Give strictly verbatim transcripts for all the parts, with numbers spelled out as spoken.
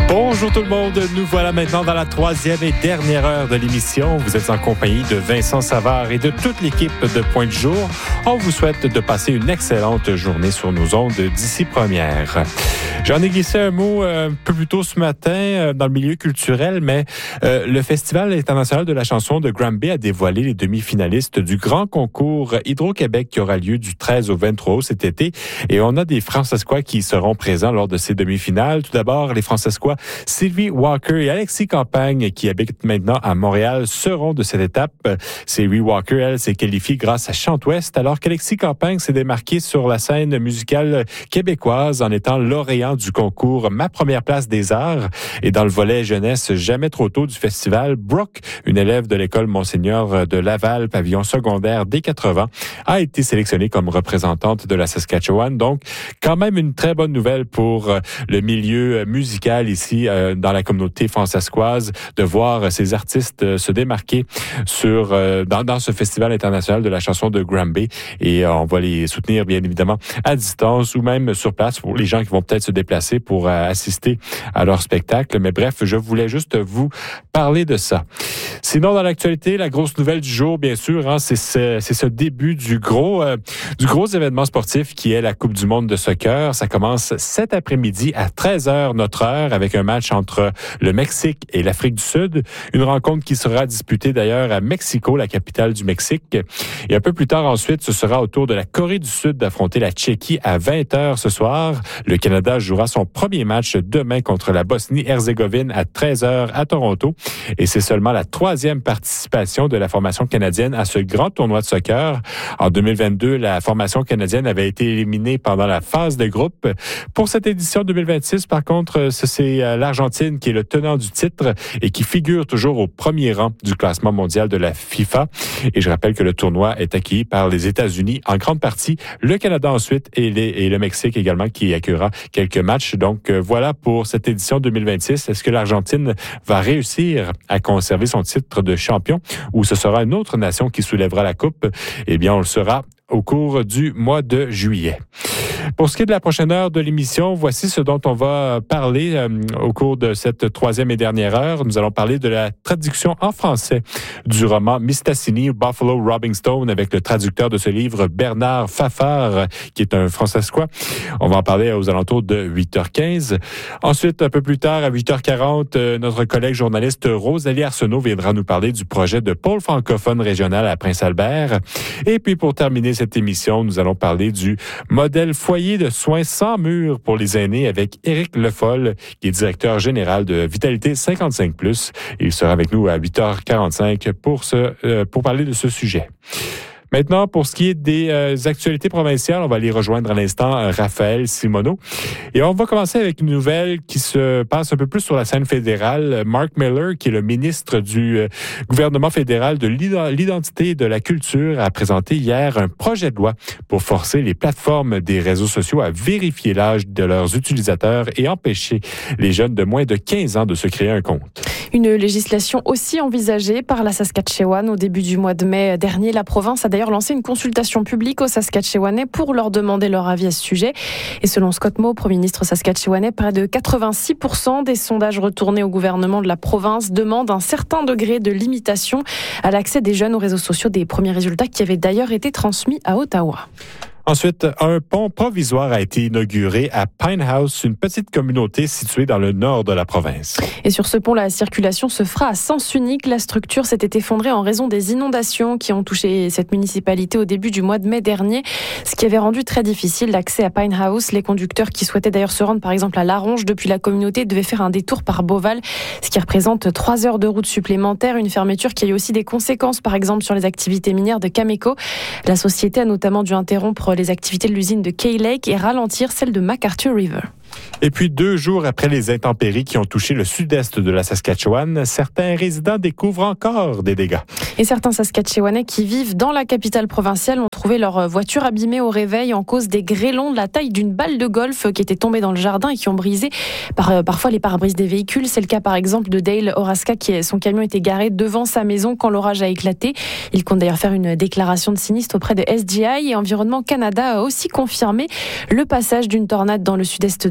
Bonjour tout le monde, nous voilà maintenant dans la troisième et dernière heure de l'émission. Vous êtes en compagnie de Vincent Savard et de toute l'équipe de Point du Jour. On vous souhaite de passer une excellente journée sur nos ondes d'ici première. J'en ai glissé un mot un peu plus tôt ce matin dans le milieu culturel, mais euh, le Festival international de la chanson de Granby a dévoilé les demi-finalistes du grand concours Hydro-Québec qui aura lieu du treize au vingt-trois août cet été. Et on a des Francescois qui seront présents lors de ces demi-finales. Tout d'abord, les Francescois Sylvie Walker et Alexis Campagne, qui habitent maintenant à Montréal, seront de cette étape. Sylvie Walker, elle, s'est qualifiée grâce à Chante-Ouest, alors qu'Alexis Campagne s'est démarqué sur la scène musicale québécoise en étant lauréat du concours Ma première place des arts. Et dans le volet jeunesse jamais trop tôt du festival, Brooke, une élève de l'école Monseigneur de Laval, pavillon secondaire dès quatre-vingts, a été sélectionnée comme représentante de la Saskatchewan. Donc, quand même une très bonne nouvelle pour le milieu musical ici dans la communauté francescoise, de voir ces artistes se démarquer sur dans, dans ce festival international de la chanson de Granby. Et on va les soutenir, bien évidemment, à distance ou même sur place pour les gens qui vont peut-être se déplacer pour assister à leur spectacle. Mais bref, je voulais juste vous parler de ça. Sinon, dans l'actualité, la grosse nouvelle du jour, bien sûr, hein, c'est, ce, c'est ce début du gros, euh, du gros événement sportif qui est la Coupe du monde de soccer. Ça commence cet après-midi à treize heures notre heure avec un match entre le Mexique et l'Afrique du Sud. Une rencontre qui sera disputée d'ailleurs à Mexico, la capitale du Mexique. Et un peu plus tard ensuite, ce sera au tour de la Corée du Sud d'affronter la Tchéquie à vingt heures ce soir. Le Canada jouera son premier match demain contre la Bosnie-Herzégovine à treize heures à Toronto. Et c'est seulement la troisième participation de la formation canadienne à ce grand tournoi de soccer. En deux mille vingt-deux, la formation canadienne avait été éliminée pendant la phase de groupe. Pour cette édition deux mille vingt-six, par contre, c'est l'Argentine qui est le tenant du titre et qui figure toujours au premier rang du classement mondial de la FIFA. Et je rappelle que le tournoi est accueilli par les États-Unis en grande partie, le Canada ensuite et, les, et le Mexique également qui accueillera quelques matchs. Donc voilà pour cette édition deux mille vingt-six. Est-ce que l'Argentine va réussir à conserver son titre de champion ou ce sera une autre nation qui soulèvera la coupe? Eh bien, on le saura au cours du mois de juillet. Pour ce qui est de la prochaine heure de l'émission, voici ce dont on va parler euh, au cours de cette troisième et dernière heure. Nous allons parler de la traduction en français du roman Mistassini, Buffalo Robbing Stone, avec le traducteur de ce livre, Bernard Fafard, qui est un Francescois. On va en parler aux alentours de huit heures quinze. Ensuite, un peu plus tard, à huit heures quarante, euh, notre collègue journaliste Rosalie Arsenault viendra nous parler du projet de pôle francophone régional à Prince-Albert. Et puis, pour terminer cette émission, nous allons parler du modèle foyer de soins sans mur pour les aînés avec Éric Lefoll, qui est directeur général de Vitalité cinquante-cinq plus. Il sera avec nous à huit heures quarante-cinq pour, ce, euh, pour parler de ce sujet. Maintenant, pour ce qui est des euh, actualités provinciales, on va aller rejoindre à l'instant euh, Raphaël Simoneau. Et on va commencer avec une nouvelle qui se passe un peu plus sur la scène fédérale. Mark Miller, qui est le ministre du euh, gouvernement fédéral de l'identité et de la culture, a présenté hier un projet de loi pour forcer les plateformes des réseaux sociaux à vérifier l'âge de leurs utilisateurs et empêcher les jeunes de moins de quinze ans de se créer un compte. Une législation aussi envisagée par la Saskatchewan. Au début du mois de mai dernier, la province a d'ailleurs lancé une consultation publique aux Saskatchewanais pour leur demander leur avis à ce sujet. Et selon Scott Moe, Premier ministre saskatchewanais, près de quatre-vingt-six pour cent des sondages retournés au gouvernement de la province demandent un certain degré de limitation à l'accès des jeunes aux réseaux sociaux, des premiers résultats qui avaient d'ailleurs été transmis à Ottawa. Ensuite, un pont provisoire a été inauguré à Pine House, une petite communauté située dans le nord de la province. Et sur ce pont, la circulation se fera à sens unique. La structure s'était effondrée en raison des inondations qui ont touché cette municipalité au début du mois de mai dernier, ce qui avait rendu très difficile l'accès à Pine House. Les conducteurs qui souhaitaient d'ailleurs se rendre par exemple à Laronge depuis la communauté devaient faire un détour par Beauval, ce qui représente trois heures de route supplémentaires. Une fermeture qui a eu aussi des conséquences, par exemple sur les activités minières de Cameco. La société a notamment dû interrompre les activités de l'usine de Kay Lake et ralentir celle de McArthur River. Et puis, deux jours après les intempéries qui ont touché le sud-est de la Saskatchewan, certains résidents découvrent encore des dégâts. Et certains Saskatchewanais qui vivent dans la capitale provinciale ont trouvé leur voiture abîmée au réveil en cause des grêlons de la taille d'une balle de golf qui étaient tombés dans le jardin et qui ont brisé par, euh, parfois les pare-brises des véhicules. C'est le cas par exemple de Dale Oraska, qui est, son camion était garé devant sa maison quand l'orage a éclaté. Il compte d'ailleurs faire une déclaration de sinistre auprès de S G I, et Environnement Canada a aussi confirmé le passage d'une tornade dans le sud-est de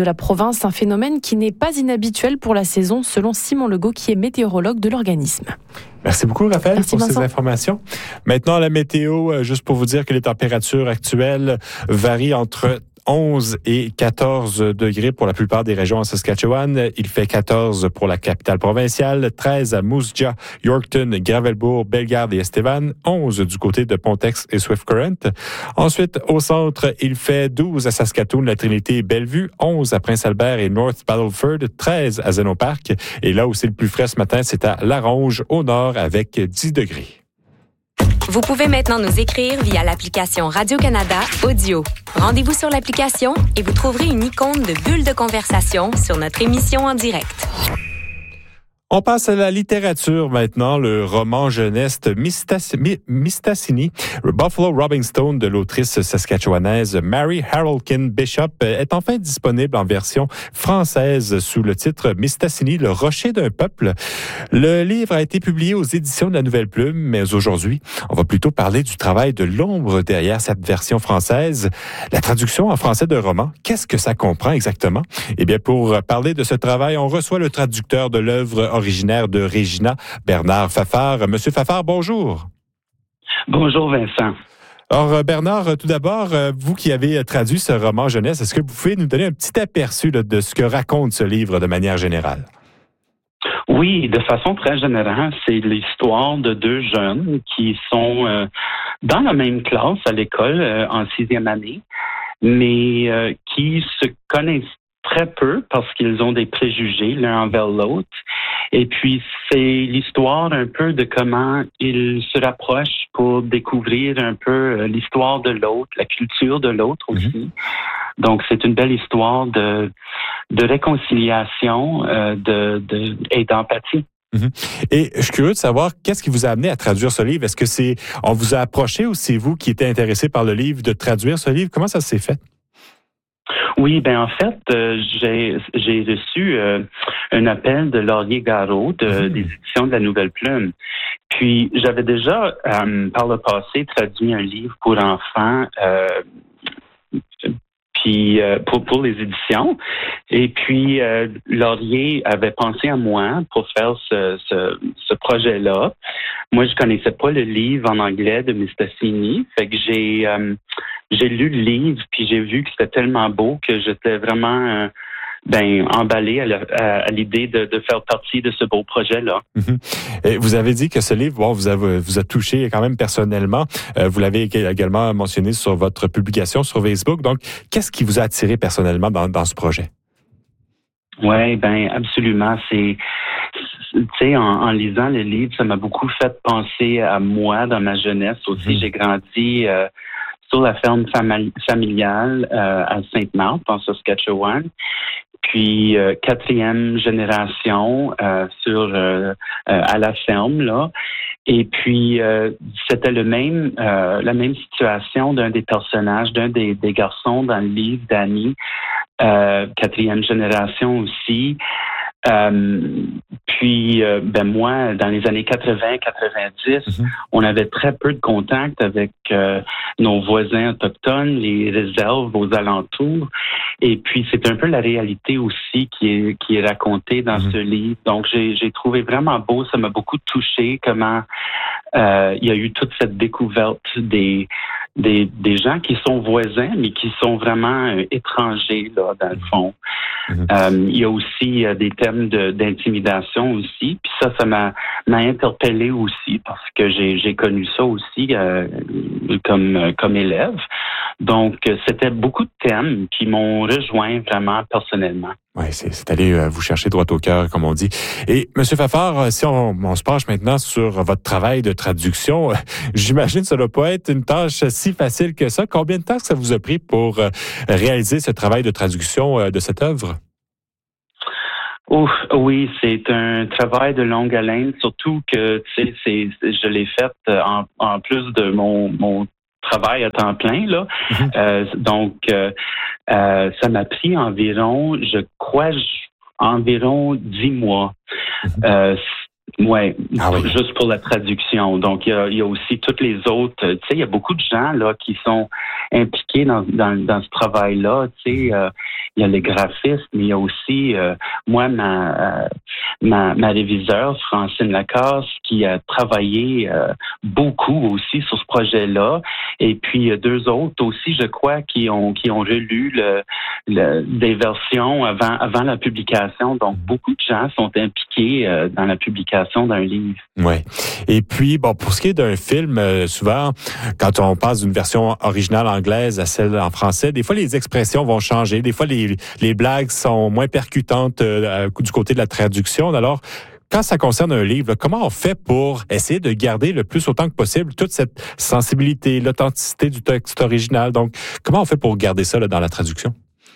de la province, un phénomène qui n'est pas inhabituel pour la saison, selon Simon Legault, qui est météorologue de l'organisme. Merci beaucoup, Raphaël, Merci, pour Vincent. ces informations. Maintenant, la météo, juste pour vous dire que les températures actuelles varient entre onze et quatorze degrés pour la plupart des régions en Saskatchewan. Il fait quatorze pour la capitale provinciale, treize à Moose Jaw, Yorkton, Gravelbourg, Bellegarde et Estevan, onze du côté de Pontex et Swift Current. Ensuite, au centre, il fait douze à Saskatoon, La Trinité et Bellevue, onze à Prince-Albert et North Battleford, treize à Zeno Park. Et là où c'est le plus frais ce matin, c'est à Laronge, au nord, avec dix degrés. Vous pouvez maintenant nous écrire via l'application Radio-Canada Audio. Rendez-vous sur l'application et vous trouverez une icône de bulle de conversation sur notre émission en direct. On passe à la littérature maintenant, le roman jeunesse Mistassini, Buffalo Robin Stone de l'autrice saskatchewanaise Mary Harrelkin Bishop est enfin disponible en version française sous le titre Mistassini, le rocher d'un peuple. Le livre a été publié aux éditions de la Nouvelle Plume, mais aujourd'hui, on va plutôt parler du travail de l'ombre derrière cette version française. La traduction en français d'un roman, qu'est-ce que ça comprend exactement? Eh bien, pour parler de ce travail, on reçoit le traducteur de l'œuvre originaire de Regina, Bernard Fafard. Monsieur Fafard, bonjour. Bonjour Vincent. Alors Bernard, tout d'abord, vous qui avez traduit ce roman jeunesse, est-ce que vous pouvez nous donner un petit aperçu là, de ce que raconte ce livre de manière générale? Oui, de façon très générale, c'est l'histoire de deux jeunes qui sont euh, dans la même classe à l'école euh, en sixième année, mais euh, qui se connaissent très peu parce qu'ils ont des préjugés l'un envers l'autre. Et puis, c'est l'histoire un peu de comment ils se rapprochent pour découvrir un peu l'histoire de l'autre, la culture de l'autre aussi. Mm-hmm. Donc, c'est une belle histoire de, de réconciliation euh, de, de, et d'empathie. Mm-hmm. Et je suis curieux de savoir, qu'est-ce qui vous a amené à traduire ce livre? Est-ce que c'est, on vous a approché ou c'est vous qui étiez intéressé par le livre de traduire ce livre? Comment ça s'est fait? Oui, ben en fait, euh, j'ai j'ai reçu euh, un appel de Laurier Garot de, mmh. des éditions de la Nouvelle Plume. Puis j'avais déjà euh, par le passé traduit un livre pour enfants. Euh, Puis euh, pour pour les éditions, et puis euh, Laurier avait pensé à moi pour faire ce ce, ce projet-là. Moi, je connaissais pas le livre en anglais de Mistassini, fait que j'ai euh, j'ai lu le livre puis j'ai vu que c'était tellement beau que j'étais vraiment euh, ben emballé à, la, à, à l'idée de, de faire partie de ce beau projet-là. Mm-hmm. Et vous avez dit que ce livre, bon, vous a, vous a touché quand même personnellement. Euh, vous l'avez également mentionné sur votre publication sur Facebook. Donc, qu'est-ce qui vous a attiré personnellement dans, dans ce projet? Oui, ben absolument. C'est, tu sais, en, en lisant le livre, ça m'a beaucoup fait penser à moi dans ma jeunesse aussi. Mm-hmm. J'ai grandi euh, sur la ferme fami- familiale euh, à Sainte-Marthe, en Saskatchewan. Puis euh, quatrième génération euh, sur euh, euh, à la ferme là. Et puis euh, c'était le même euh, la même situation d'un des personnages, d'un des, des garçons dans le livre d'Annie, euh, quatrième génération aussi. Euh, puis, euh, ben moi, dans les années quatre-vingts quatre-vingt-dix, mm-hmm. on avait très peu de contact avec euh, nos voisins autochtones, les réserves aux alentours. Et puis, c'est un peu la réalité aussi qui est qui est racontée dans mm-hmm. ce livre. Donc, j'ai j'ai trouvé vraiment beau. Ça m'a beaucoup touché comment euh, il y a eu toute cette découverte des des des gens qui sont voisins, mais qui sont vraiment euh, étrangers là dans le fond. Mm-hmm. Euh, il y a aussi euh, des thèmes de, d'intimidation aussi, puis ça, ça m'a m'a interpellé aussi parce que j'ai j'ai connu ça aussi euh, comme comme élève. Donc, c'était beaucoup de thèmes qui m'ont rejoint vraiment personnellement. Oui, c'est, c'est aller euh, vous chercher droit au cœur, comme on dit. Et Monsieur Fafard, si on, on se penche maintenant sur votre travail de traduction, euh, j'imagine que ça ne doit pas être une tâche si facile que ça. Combien de temps ça vous a pris pour euh, réaliser ce travail de traduction euh, de cette œuvre? Ouf, oui, c'est un travail de longue haleine, surtout que tu sais, c'est, c'est je l'ai fait en, en plus de mon mon travail à temps plein là. Mm-hmm. Euh, donc euh, euh, ça m'a pris environ, je crois, environ dix mois. Mm-hmm. Euh, Ouais, ah oui, juste pour la traduction. Donc, il y a, il y a aussi toutes les autres. Tu sais, il y a beaucoup de gens là qui sont impliqués dans dans, dans ce travail-là. Tu sais, euh, il y a les graphistes, mais il y a aussi euh, moi ma, euh, ma ma réviseure Francine Lacasse qui a travaillé euh, beaucoup aussi sur ce projet-là. Et puis il y a deux autres aussi, je crois, qui ont qui ont relu le, le des versions avant avant la publication. Donc, beaucoup de gens sont impliqués euh, dans la publication d'un livre. Oui. Et puis, bon, pour ce qui est d'un film, euh, souvent, quand on passe d'une version originale anglaise à celle en français, des fois, les expressions vont changer. Des fois, les, les blagues sont moins percutantes euh, du côté de la traduction. Alors, quand ça concerne un livre, là, comment on fait pour essayer de garder le plus autant que possible toute cette sensibilité, l'authenticité du texte original? Donc, comment on fait pour garder ça là, dans la traduction?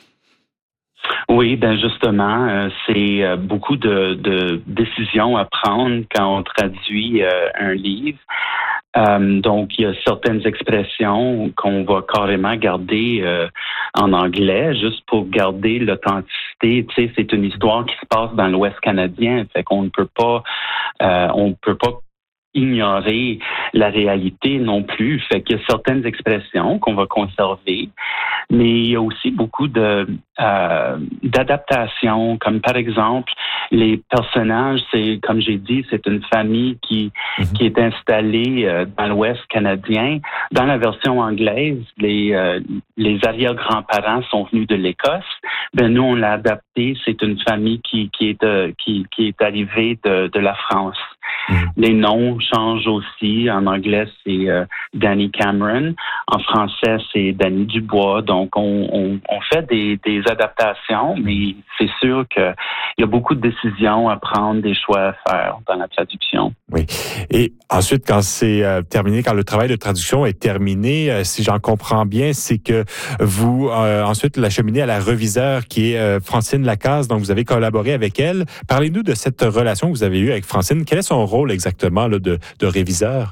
Oui, ben justement, euh, c'est euh, beaucoup de, de décisions à prendre quand on traduit euh, un livre. Euh, donc, il y a certaines expressions qu'on va carrément garder euh, en anglais, juste pour garder l'authenticité. Tu sais, c'est une histoire qui se passe dans l'Ouest canadien, fait qu'on ne peut pas, euh, on ne peut pas ignorer la réalité non plus. Fait qu'il y a certaines expressions qu'on va conserver, mais il y a aussi beaucoup de euh, d'adaptations, comme par exemple les personnages. C'est comme j'ai dit, c'est une famille qui mm-hmm. qui est installée euh, dans l'Ouest canadien. Dans la version anglaise, les euh, les arrière-grands-parents sont venus de l'Écosse. Ben nous on l'a adapté. C'est une famille qui qui est de, qui qui est arrivée de de la France. Mm-hmm. Les noms changent aussi. En anglais, c'est euh, Danny Cameron. En français, c'est Danny Dubois. Donc, on, on, on fait des, des adaptations, mais c'est sûr qu'il y a beaucoup de décisions à prendre, des choix à faire dans la traduction. Oui. Et ensuite, quand c'est euh, terminé, quand le travail de traduction est terminé, euh, si j'en comprends bien, c'est que vous euh, ensuite l'acheminez à la reviseure qui est euh, Francine Lacasse. Donc, vous avez collaboré avec elle. Parlez-nous de cette relation que vous avez eue avec Francine. Quel est son rôle exactement là, de, de réviseur?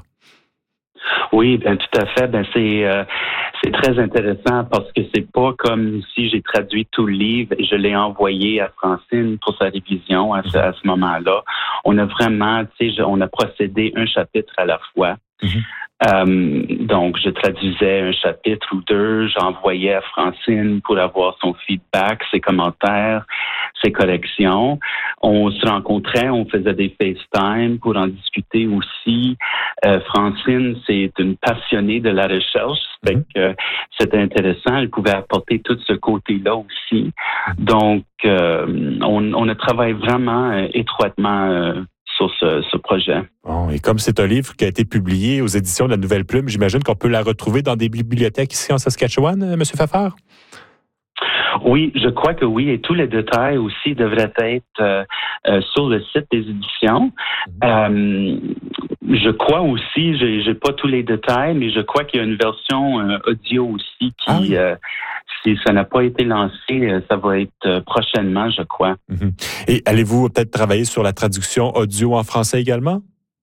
Oui, bien tout à fait. Ben c'est euh, c'est très intéressant parce que c'est pas comme si j'ai traduit tout le livre et je l'ai envoyé à Francine pour sa révision à ce, à ce moment-là. On a vraiment, tu sais, on a procédé un chapitre à la fois. Mm-hmm. Euh, donc, je traduisais un chapitre ou deux, j'envoyais à Francine pour avoir son feedback, ses commentaires, ses corrections. On se rencontrait, on faisait des FaceTime pour en discuter aussi. Euh, Francine, c'est une passionnée de la recherche, fait que euh, c'était intéressant. Elle pouvait apporter tout ce côté-là aussi. Donc, euh, on, on a travaillé vraiment euh, étroitement euh, sur ce, ce projet. Bon, et comme c'est un livre qui a été publié aux éditions de la Nouvelle Plume, j'imagine qu'on peut la retrouver dans des bibliothèques ici en Saskatchewan, M. Fafard? Oui, je crois que oui, et tous les détails aussi devraient être euh, euh, sur le site des éditions. Euh, je crois aussi, j'ai, j'ai pas tous les détails, mais je crois qu'il y a une version euh, audio aussi qui, ah oui. euh, si ça n'a pas été lancé, ça va être euh, prochainement, je crois. Mm-hmm. Et allez-vous peut-être travailler sur la traduction audio en français également?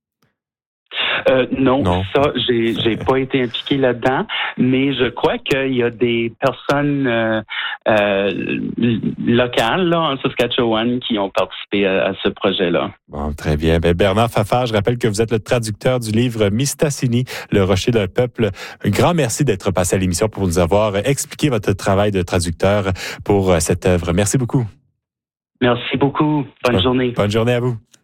Euh, non, non, ça, j'ai, j'ai pas été impliqué là-dedans, mais je crois qu'il y a des personnes euh, euh, locales là, en Saskatchewan qui ont participé à, à ce projet-là. Bon, très bien. Ben, Bernard Fafard, je rappelle que vous êtes le traducteur du livre Mistassini, Le rocher d'un peuple. Un grand merci d'être passé à l'émission pour nous avoir expliqué votre travail de traducteur pour cette œuvre. Merci beaucoup. Merci beaucoup. Bonne bonne journée. Bonne journée à vous.